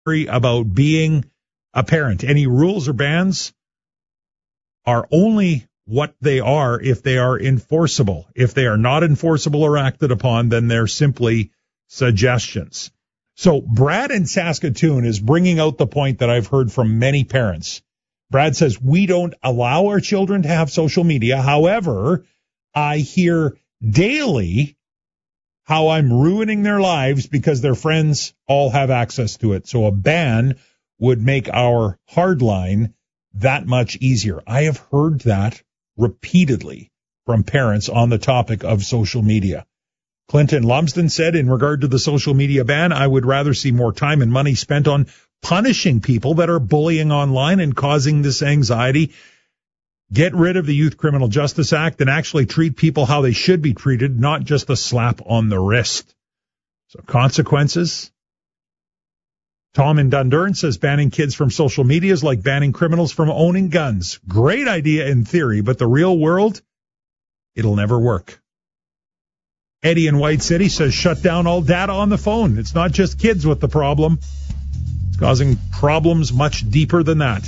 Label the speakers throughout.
Speaker 1: about being a parent. Any rules or bans are only what they are if they are enforceable. If they are not enforceable or acted upon, then they're simply suggestions. So Brad in Saskatoon is bringing out the point that I've heard from many parents. Brad says, we don't allow our children to have social media. However, I hear daily how I'm ruining their lives because their friends all have access to it. So a ban would make our hard line that much easier. I have heard that repeatedly from parents on the topic of social media. Clinton Lumsden said, in regard to the social media ban, I would rather see more time and money spent on punishing people that are bullying online and causing this anxiety. Get rid of the Youth Criminal Justice Act and actually treat people how they should be treated, not just a slap on the wrist. So consequences. Tom in Dundurn says banning kids from social media is like banning criminals from owning guns. Great idea in theory, but the real world, it'll never work. Eddie in White City says shut down all data on the phone. It's not just kids with the problem. It's causing problems much deeper than that.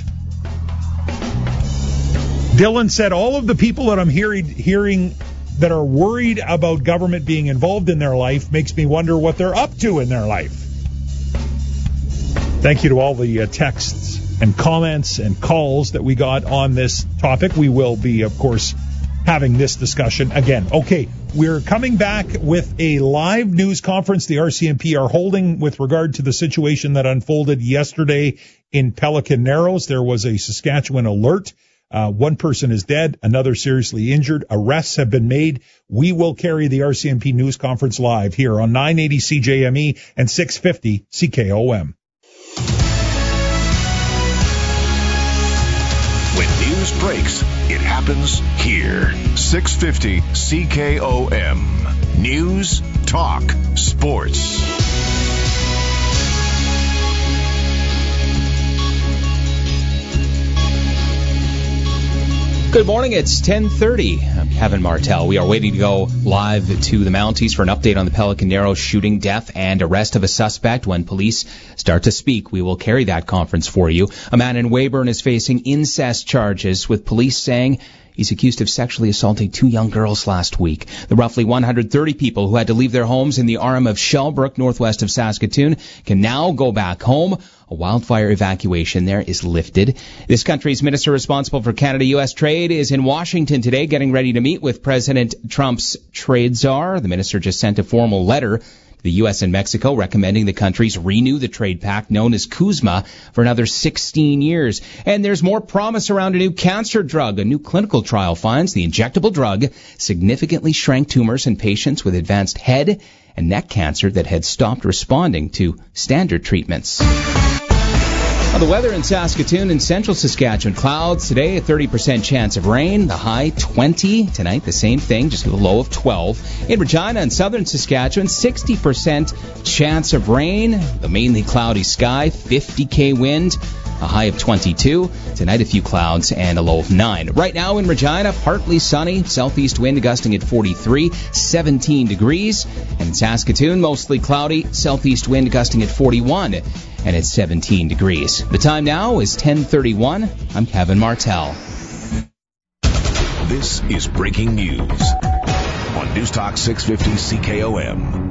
Speaker 1: Dylan said all of the people that I'm hearing that are worried about government being involved in their life makes me wonder what they're up to in their life. Thank you to all the texts and comments and calls that we got on this topic. We will be, of course, having this discussion again. Okay, we're coming back with a live news conference the RCMP are holding with regard to the situation that unfolded yesterday in Pelican Narrows. There was a Saskatchewan alert. One person is dead, another seriously injured. Arrests have been made. We will carry the RCMP news conference live here on 980 CJME and 650 CKOM.
Speaker 2: When news breaks, it happens here. 650 CKOM. News, talk, sports.
Speaker 3: Good morning, it's 10:30. I'm Kevin Martell. We are waiting to go live to the Mounties for an update on the Pelican Narrows shooting, death, and arrest of a suspect. When police start to speak, we will carry that conference for you. A man in Weyburn is facing incest charges, with police saying he's accused of sexually assaulting 2 young girls last week. The roughly 130 people who had to leave their homes in the Arm of Shellbrook, northwest of Saskatoon, can now go back home. A wildfire evacuation there is lifted. This country's minister responsible for Canada-U.S. trade is in Washington today, getting ready to meet with President Trump's trade czar. The minister just sent a formal letter to the U.S. and Mexico recommending the countries renew the trade pact known as CUSMA for another 16 years. And there's more promise around a new cancer drug. A new clinical trial finds the injectable drug significantly shrank tumors in patients with advanced head and neck cancer that had stopped responding to standard treatments. The weather in Saskatoon and central Saskatchewan, clouds today, a 30% chance of rain, the high 20. Tonight, the same thing, just a low of 12. In Regina and southern Saskatchewan, 60% chance of rain, the mainly cloudy sky, 50 wind, a high of 22. Tonight, a few clouds and a low of 9. Right now in Regina, partly sunny, southeast wind gusting at 43, 17 degrees. And in Saskatoon, mostly cloudy, southeast wind gusting at 41. And it's 17 degrees. The time now is 10:31. I'm Kevin Martell.
Speaker 2: This is breaking news on News Talk 650 CKOM.